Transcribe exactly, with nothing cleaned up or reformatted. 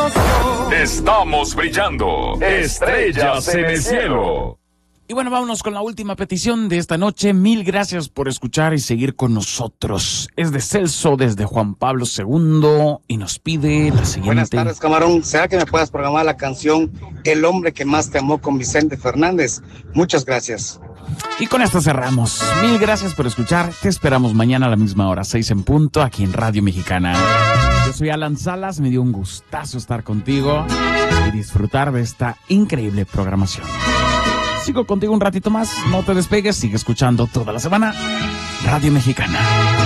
Estamos brillando. Estrellas en el cielo. Y bueno, vámonos con la última petición de esta noche. Mil gracias por escuchar y seguir con nosotros. Es de Celso desde Juan Pablo segundo y nos pide la siguiente. Buenas tardes, camarón. ¿Será que me puedas programar la canción El hombre que más te amó con Vicente Fernández? Muchas gracias. Y con esto cerramos. Mil gracias por escuchar. Te esperamos mañana a la misma hora, seis en punto, aquí en Radio Mexicana. Yo soy Alan Salas. Me dio un gustazo estar contigo y disfrutar de esta increíble programación. Sigo contigo un ratito más, no te despegues, sigue escuchando toda la semana Radio Mexicana.